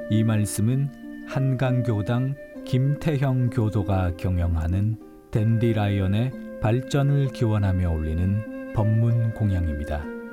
이 말씀은 한강교당 김태형 교도가 경영하는 댄디라이언의 발전을 기원하며 올리는 법문 공양입니다.